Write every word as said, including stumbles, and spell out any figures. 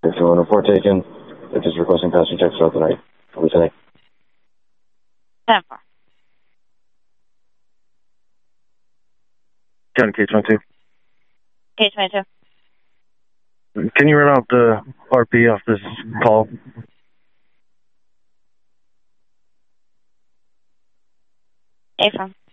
If you want a report taken, if it's requesting passenger checks throughout the night. Are we today? ten four. County K twenty-two. K twenty-two. Can you run out the R P off this call? Affirm.